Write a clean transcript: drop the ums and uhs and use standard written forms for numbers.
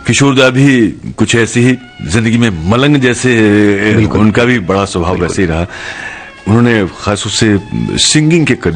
किशोरदा भी कुछ ऐसी ही जिंदगी में मलंग जैसे, उनका भी बड़ा स्वभाव वैसे ही रहा। उन्होंने खास उससे सिंगिंग के